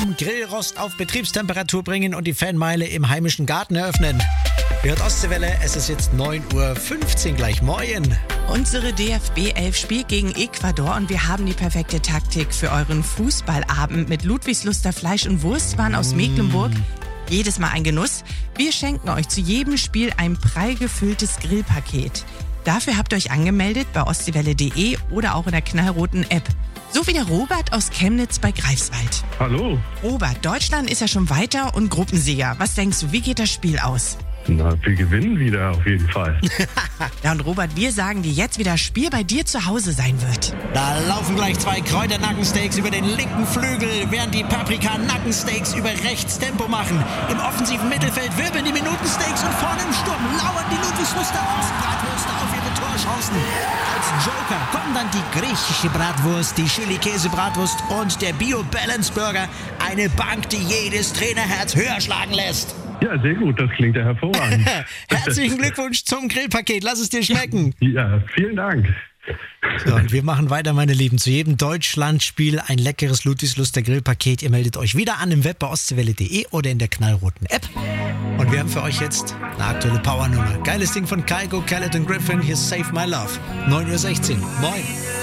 zum Grillrost auf Betriebstemperatur bringen und die Fanmeile im heimischen Garten eröffnen. Ihr hört Ostseewelle, es ist jetzt 9:15 Uhr, gleich morgen. Unsere DFB 11 spielt gegen Ecuador und wir haben die perfekte Taktik für euren Fußballabend mit Ludwigsluster Fleisch- und Wurstwaren aus Mecklenburg. Jedes Mal ein Genuss. Wir schenken euch zu jedem Spiel ein prall gefülltes Grillpaket. Dafür habt ihr euch angemeldet bei ostseewelle.de oder auch in der knallroten App. So wie der Robert aus Chemnitz bei Greifswald. Hallo. Robert, Deutschland ist ja schon weiter und Gruppensieger. Was denkst du, wie geht das Spiel aus? Na, wir gewinnen wieder auf jeden Fall. Ja, und Robert, wir sagen dir jetzt, wie das Spiel bei dir zu Hause sein wird. Da laufen gleich 2 Kräuternackensteaks über den linken Flügel, während die Paprika-Nackensteaks über rechts Tempo machen. Im offensiven Mittelfeld wirbeln die Minutensteaks und vorne im Sturm lauern die Ludwigsluster Ostbratwürste auf ihre Torchancen. Als Joker kommen dann die griechische Bratwurst, die Chili-Käse-Bratwurst und der Bio-Balance-Burger. Eine Bank, die jedes Trainerherz höher schlagen lässt. Ja, sehr gut, das klingt ja hervorragend. Herzlichen Glückwunsch zum Grillpaket, lass es dir schmecken. Ja, vielen Dank. So, und wir machen weiter, meine Lieben. Zu jedem Deutschlandspiel ein leckeres Ludwigsluster Grillpaket. Ihr meldet euch wieder an im Web bei ostseewelle.de oder in der knallroten App. Und wir haben für euch jetzt eine aktuelle Powernummer. Geiles Ding von Kygo, Khaled und Griffin. Hier ist Save My Love. 9:16 Uhr. Moin.